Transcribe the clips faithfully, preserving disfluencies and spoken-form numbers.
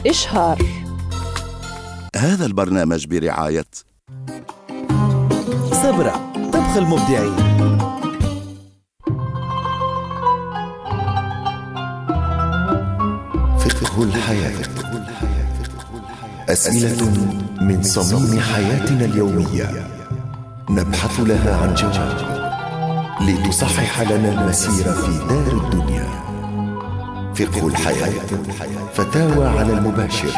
إشهار. هذا البرنامج برعاية صبرا طبخ المبدعين. فقه الحياة، أسئلة من صميم حياتنا اليومية نبحث لها عن جواب لتصحح لنا المسير في دار الدنيا. فقه الحياة، فتاوى على المباشر.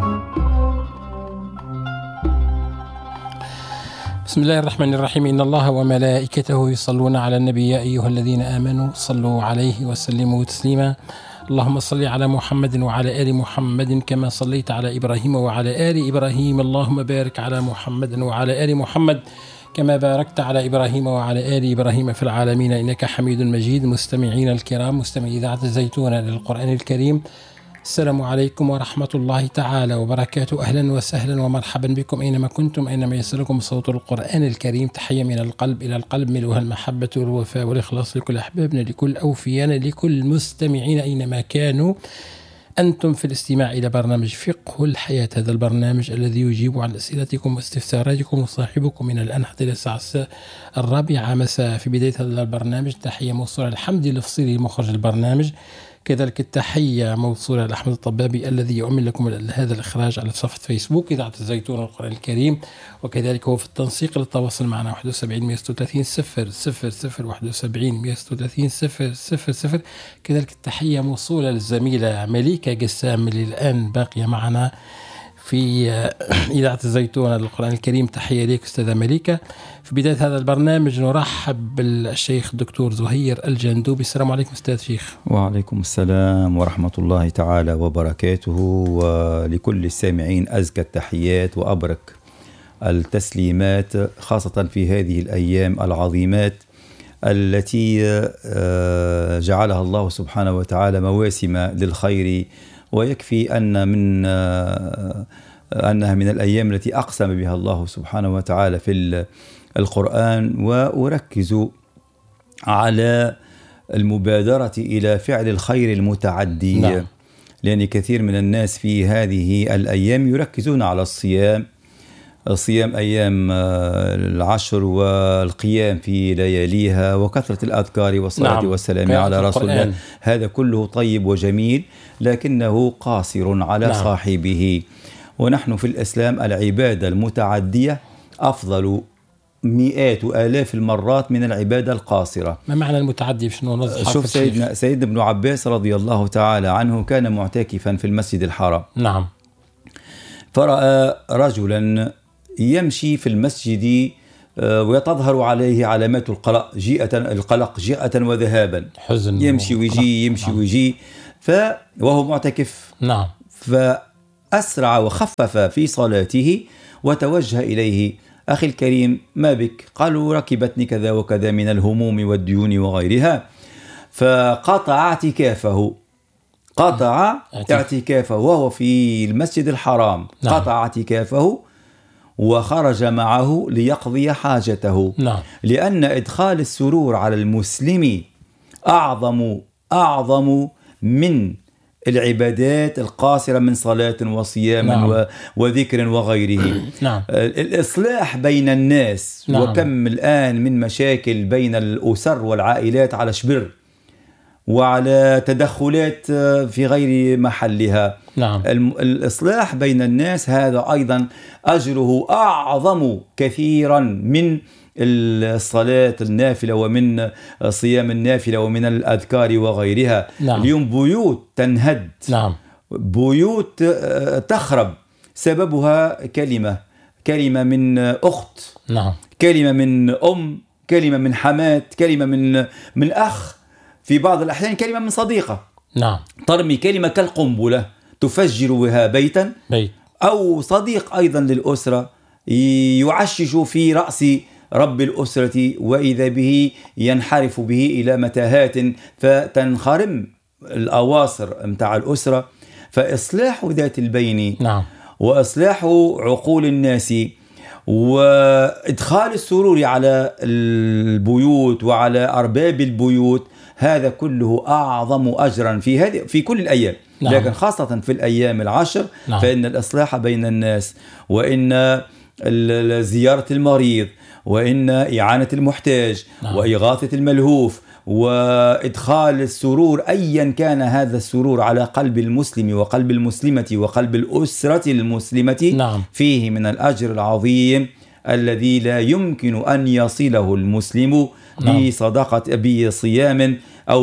بسم الله الرحمن الرحيم. إن الله وملائكته يصلون على النبي يا أيها الذين آمنوا صلوا عليه وسلموا تسليما. اللهم صل على محمد وعلى آل محمد كما صليت على إبراهيم وعلى آل إبراهيم. اللهم بارك على محمد وعلى آل محمد كما باركت على إبراهيم وعلى آل إبراهيم في العالمين إنك حميد مجيد. مستمعين الكرام، مستمعي إذاعة الزيتون للقرآن الكريم، السلام عليكم ورحمة الله تعالى وبركاته. أهلا وسهلا ومرحبا بكم أينما كنتم، أينما يصلكم صوت القرآن الكريم. تحية من القلب إلى القلب، ملؤها المحبة والوفاء والإخلاص لكل أحبابنا، لكل أوفيانا، لكل مستمعين أينما كانوا. أنتم في الاستماع إلى برنامج فقه الحياة، هذا البرنامج الذي يجيب عن أسئلتكم واستفساراتكم وصاحبكم من الآن حتى إلى الساعة الرابعة مساء. في بداية هذا البرنامج تحية موصولة الحمد للفصيل مخرج البرنامج، كذلك التحية موصولة لأحمد الطبابي الذي يؤمن لكم هذا الإخراج على صفحة فيسبوك إذاعة الزيتون القرآن الكريم، وكذلك هو في التنسيق للتواصل معنا واحد وسبعين مئة وستة وثلاثين صفر صفر صفر واحد وسبعين مئة وستة وثلاثين صفر صفر صفر. كذلك التحية موصولة للزميلة مليكة قسام اللي الآن باقية معنا في إذاعة الزيتون للقرآن الكريم. تحية لك أستاذة مليكة. في بداية هذا البرنامج نرحب بالشيخ الدكتور زهير الجندوبي. السلام عليكم أستاذ شيخ. وعليكم السلام ورحمة الله تعالى وبركاته، ولكل السامعين أزكى التحيات وأبرك التسليمات، خاصة في هذه الأيام العظيمات التي جعلها الله سبحانه وتعالى مواسم للخير، ويكفي أن من أنها من الأيام التي أقسم بها الله سبحانه وتعالى في القرآن. وأركز على المبادرة إلى فعل الخير المتعدي. نعم. لأن كثير من الناس في هذه الأيام يركزون على الصيام، صيام أيام العشر والقيام في لياليها وكثرة الأذكار والصلاة نعم. والسلام على رسول الله. هذا كله طيب وجميل، لكنه قاصر على نعم. صاحبه. ونحن في الإسلام العبادة المتعدية أفضل مئات وآلاف المرات من العبادة القاصرة. ما معنى المتعدي؟ شنو شوف سيدنا سيدنا ابن عباس رضي الله تعالى عنه كان معتكفا في المسجد الحرام. نعم. فرأى رجلا يمشي في المسجد وتظهر عليه علامات القلق، جيئة القلق جيئة وذهابا، حزن، يمشي ويجي يمشي نعم. ويجي ف وهو معتكف. نعم. فأسرع وخفف في صلاته وتوجه إليه: أخي الكريم ما بك؟ قالوا: ركبتني كذا وكذا من الهموم والديون وغيرها. فقطع اعتكافه، قطع اعتكافه وهو في المسجد الحرام. نعم. قطع اعتكافه وخرج معه ليقضي حاجته. نعم. لأن إدخال السرور على المسلم أعظم أعظم من العبادات القاصرة من صلاة وصيام نعم. وذكر وغيره. نعم. الإصلاح بين الناس. نعم. وكم الآن من مشاكل بين الأسر والعائلات على شبر وعلى تدخلات في غير محلها. نعم. الإصلاح بين الناس هذا أيضا أجره أعظم كثيرا من الصلاة النافلة ومن صيام النافلة ومن الأذكار وغيرها. نعم. اليوم بيوت تنهد. نعم. بيوت تخرب سببها كلمة كلمة من أخت. نعم. كلمة من أم، كلمة من حماة، كلمة من من أخ، في بعض الأحيان كلمة من صديقة. نعم. ترمي كلمة كالقنبلة تفجر بها بيتا. بيت. أو صديق أيضا للأسرة يعشش في رأس رب الأسرة، وإذا به ينحرف به إلى متاهات فتنخرم الأواصر متاع الأسرة. فإصلاح ذات البين نعم. وإصلاح عقول الناس وإدخال السرور على البيوت وعلى أرباب البيوت، هذا كله أعظم أجرا في هذه في كل الأيام. نعم. لكن خاصة في الأيام العشر نعم. فإن الإصلاح بين الناس، وإن زيارة المريض، وإن إعانة المحتاج، نعم. وإغاثة الملهوف، وإدخال السرور أيا كان هذا السرور على قلب المسلم وقلب المسلمة وقلب الأسرة المسلمة، نعم. فيه من الأجر العظيم الذي لا يمكن أن يصله المسلم نعم. بصدقة بصيام أو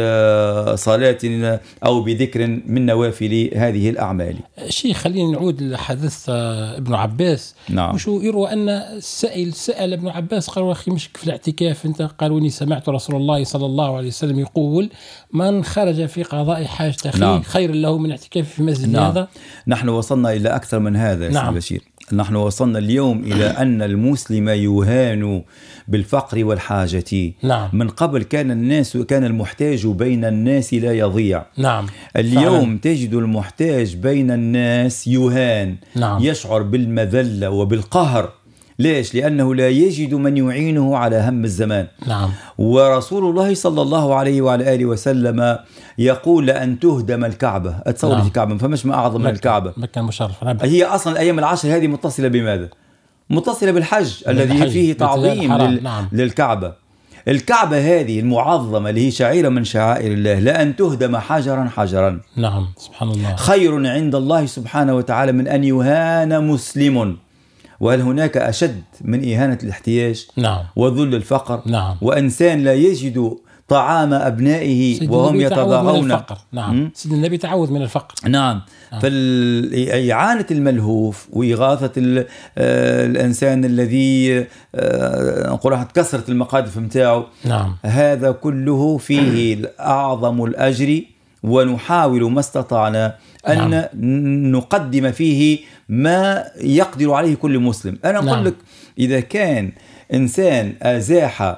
بصلاة أو بذكر من نوافل هذه الأعمال. شيخ، خلينا نعود لحدث ابن عباس. نعم. وشو يروى أن السائل سأل ابن عباس قال: أخي مشك في الاعتكاف أنت؟ قالوا: سمعت رسول الله صلى الله عليه وسلم يقول: من خرج في قضاء حاجة أخيه نعم. خير له من اعتكاف في مسجد نعم. هذا. نحن وصلنا إلى أكثر من هذا يا نعم. سيدي بشير. نحن وصلنا اليوم إلى أن المسلم يهان بالفقر والحاجة. نعم. من قبل كان الناس كان المحتاج بين الناس لا يضيع. نعم. اليوم فعلا. تجد المحتاج بين الناس يهان. نعم. يشعر بالمذلة وبالقهر. ليش؟ لأنه لا يجد من يعينه على هم الزمان. نعم. ورسول الله صلى الله عليه وعلى آله وسلم يقول: لأن تهدم الكعبة. أتصور نعم. الكعبة فمش ما أعظم من الكعبة. مكة المشرفة. هي أصلا الأيام العشر هذه متصلة بماذا؟ متصلة بالحج الذي فيه تعظيم لل... نعم. للكعبة. الكعبة هذه المعظمة اللي هي شعيرة من شعائر الله، لأن تهدم حجرا حجرا. نعم. سبحان الله. خير عند الله سبحانه وتعالى من أن يهان مسلم. وهل هناك أشد من إهانة الاحتياج؟ نعم. وذل الفقر. نعم. وإنسان لا يجد طعام أبنائه وهم يتضاغون. نعم. سيدنا النبي تعوذ من الفقر. نعم. نعم. فإعانة الملهوف وإغاثة الإنسان الذي نقول كسرت المقادف متاعه. نعم. هذا كله فيه أعظم الأجر، ونحاول ما استطعنا أن نعم. نقدم فيه ما يقدر عليه كل مسلم. أنا أقول نعم. لك إذا كان إنسان أزاح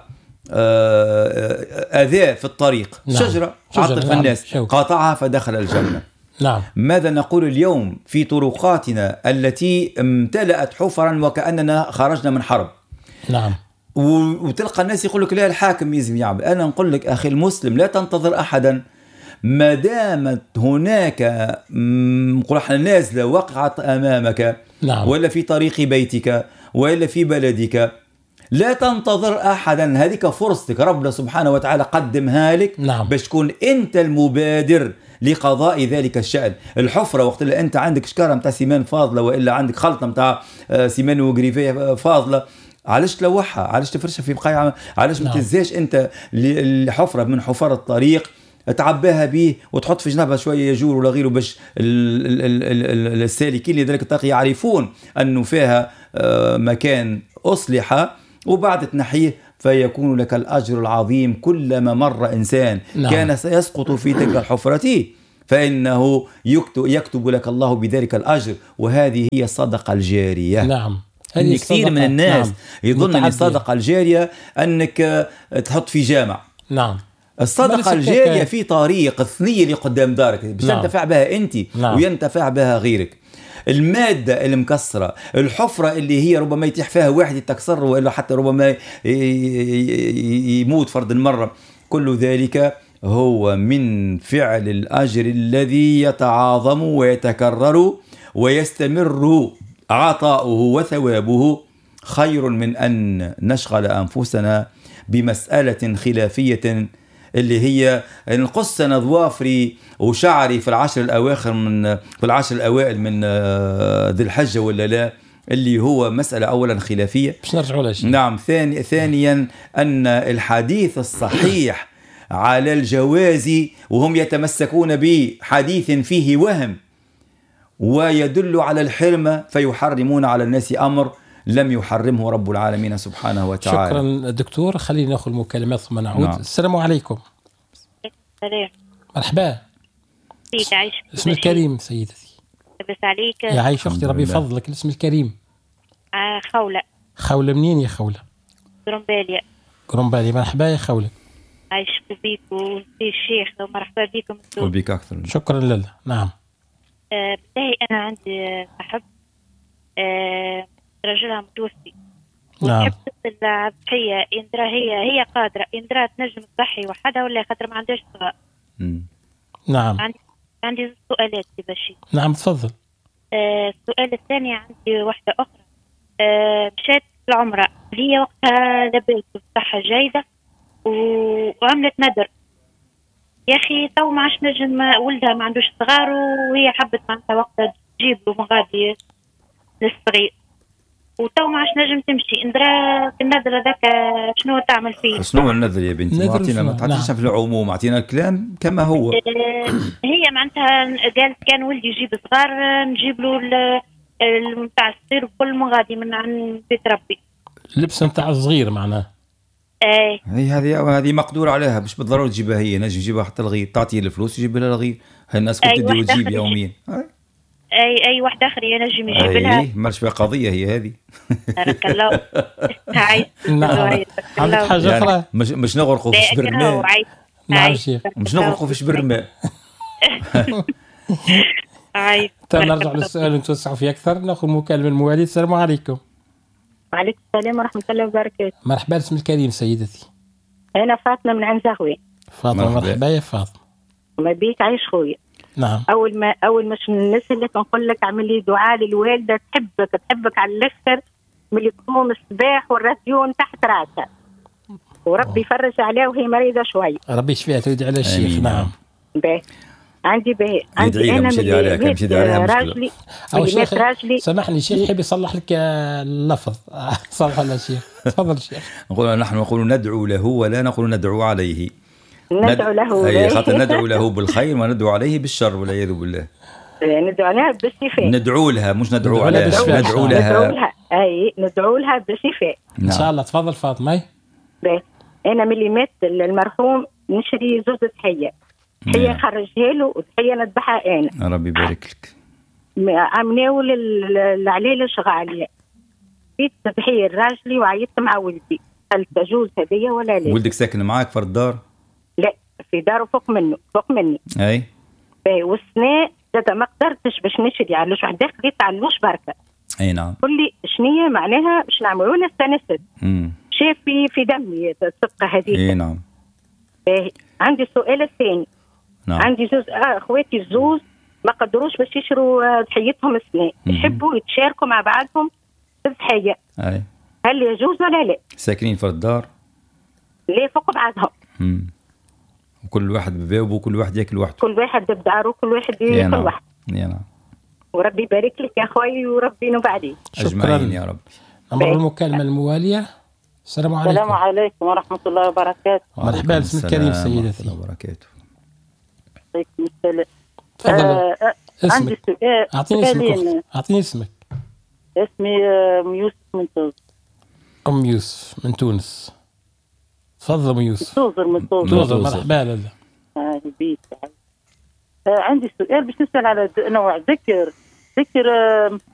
أذى في الطريق، نعم. شجرة عطت في الناس، نعم. قاطعها فدخل الجنة. نعم. ماذا نقول اليوم في طرقاتنا التي امتلأت حفرا وكأننا خرجنا من حرب؟ نعم. وتلقى الناس يقول لك لا الحاكم يزم يعمل. أنا نقول لك أخي المسلم لا تنتظر أحدا. ما دامت هناك نقول احنا نازلة وقعت أمامك، نعم. ولا في طريق بيتك ولا في بلدك، لا تنتظر أحدا. هذيك فرصتك، ربنا سبحانه وتعالى قدمها لك، نعم. باش تكون أنت المبادر لقضاء ذلك الشأن. الحفرة وقت اللي أنت عندك شكارة متاع سيمان فاضلة وإلا عندك خلطة متاع سيمان وقريفية فاضلة، علاش تلوحها؟ علاش تفرشها في بقايع؟ علاش ما تهزاش أنت الحفرة من حفر الطريق تعباها به وتحط في جنبها شوية يجور ولا غيره باش السالكين لذلك الطريق يعرفون أنه فيها مكان أصلح، وبعد تنحيه فيكون لك الأجر العظيم. كلما مر إنسان نعم. كان سيسقط في تلك الحفرة فإنه يكتب, يكتب لك الله بذلك الأجر، وهذه هي الصدقة الجارية. نعم. هذه كثير من الناس نعم. يظن أن الصدقة الجارية أنك تحط في جامع. نعم. الصدقة الجارية في طريق الثنية اللي قدام دارك باش نعم. تنتفع بها أنت نعم. وينتفع بها غيرك. المادة المكسرة، الحفرة اللي هي ربما يتيح فيها واحد يتكسر وإلا حتى ربما يموت فرد المرة، كل ذلك هو من فعل الأجر الذي يتعاظم ويتكرر ويستمر عطاؤه وثوابه، خير من أن نشغل أنفسنا بمسألة خلافية اللي هي نقص أنا ظوافري وشعري في العشر الأواخر من في العشر الأوائل من ذي الحجة ولا لا، اللي هو مسألة أولا خلافية. مش نرجعوا لها. نعم. ثاني ثانيا أن الحديث الصحيح على الجواز وهم يتمسكون بحديث فيه وهم ويدل على الحرمة فيحرمون على الناس أمر لم يحرمه رب العالمين سبحانه وتعالى. شكرا دكتور. خلينا ناخذ مكالمات ثم نعود. نعم. السلام عليكم. السلام. مرحبا. اسم الكريم سيدتي. بس عليك يا عايش اختي ربي يفضلك. الاسم الكريم. آه خولة. خولة منين يا خولة؟ قرنباليا. قرنباليا. مرحبا يا خولة. عايش بيك وفي الشيخ ومرحبا بكم. وبيك أكثر. شكرا لله. نعم. آه بالله أنا عندي صاحب آه رجلها متوفي وتحب تتصل بضحية إندرا هي هي قادرة إندرا تنجم تصحي وحدها ولا خاطر ما عندهاش صغار. نعم. عندي سؤالات بشي. نعم تفضل. آه السؤال الثاني عندي واحدة أخرى. آه مشات العمرة هي وقتها لبيت بصحة جيدة وعملت ندر. يا أخي تو ما عادش نجم، ولدها ما عندوش صغار وهي حبت معناتها وقتها تجيب له مغادي للصغير، وتو ما عادش نجم تمشي. اندرا النذر هذاك شنو تعمل فيه؟ شنو هو النذر يا بنتي؟ ما عطينا ما تعطيش نعم. في العموم اعطينا الكلام كما هو. هي معناتها قالت كان ولدي يجيب صغار نجيب له نتاع الصغير وكل مغادي من عند بيت ربي. اللبس نتاع الصغير معناه. اي هي هذه هذه مقدور عليها، مش بالضروره تجيبها هي، نجم تجيبها حتى الغير، تعطيه الفلوس يجيب لها الغير. هاي الناس كل تدي وتجيب يوميا. اي اي واحد اخر ينجم يجيب لها. اي مالش فيها قضيه هي هذه. بارك الله. هاي نعم. عندك حاجه اخرى؟ يعني مش مش نغرقوا في شبر الماء. نعم شيخ. مش نغرقوا في شبر الماء. هاي نرجع للسؤال ونتوسعوا فيه اكثر. ناخذ مكالمه المواليد. السلام عليكم. وعليكم السلام ورحمه الله وبركاته. مرحبا، اسم الكريم سيدتي. انا فاطمه من عند زغوي. فاطمه مرحبا يا فاطمه. ما بيك عايش خويا. نعم. اول ما اول مش نسال لك نقول لك اعمل لي دعاء للوالده تحبك تحبك على الاخر، ملي تقوم الصباح والراديون تحت راسها، وربي يفرج عليها وهي مريضه شوي. ربي يشفيها تودي على الشيخ. نعم. باهي عندي باهي عندي انا مشي عليها راجلي او شيخ راجلي. سامحني شيخ، يحب يصلح لك اللفظ. صلح لنا شيخ. تفضل شيخ. نقول نحن نقول ندعو له ولا نقول ندعو عليه. ندعو له. اي خاطر ندعو له بالخير وندعو عليه بالشر والعياذ بالله. ندعو لها بالشفاء. ندعو لها مش ندعو عليها. ندعو لها. اي ندعو لها بالشفاء ان شاء الله. تفضل فاطمه. باهي انا ملي مات المرحوم نشري زوز ضحيه. ضحيه نخرجها له وضحيه نذبحها انا. ربي يبارك لك. عملوا العليله شغاليه في ضحيه الراجلي وعيطت مع ولدي، هل تجوز هديه ولا لا؟ ولدك ساكن معاك في الدار؟ لا في داره فوق منه فوق مني. اي باهي والسنه زاد ما قدرتش باش نشري علاش وحده خليت علوش بركه. اي نعم. قل لي شنية معناها باش نعملوا لنا استنست. امم شاف في في دمي الصدقه هذيك. اي نعم. باهي عندي السؤال الثاني. نعم. عندي زوز آه اخواتي الزوز ما قدروش باش يشروا ضحيتهم السنه، يحبوا يتشاركوا مع بعضهم في الضحيه. اي هل يجوز ولا لا؟ ساكنين في الدار؟ لا فوق بعضهم. امم وكل واحد ببابه وكل واحد ياكل وحده. كل واحد بداره وكل واحد ياكل وحده. يا نعم. وربي يبارك لك يا خويا وربي ينوب عليك. اجمعين يا رب. نمر المكالمه المواليه. السلام عليكم. السلام عليكم ورحمه الله وبركاته. مرحبا باسم الكريم سيدتي. الله وبركاته. عليكم السلام. تفضل. آه عندي سؤال. اعطيني اسمك. اعطيني اسمك. اسمي ام يوسف من تونس. ام يوسف من تونس. تفضل ام يوسف. توزر من توزر. توزر مرحبا لاله. اه بيك. آه عندي سؤال باش نسال على نوع ذكر ذكر آه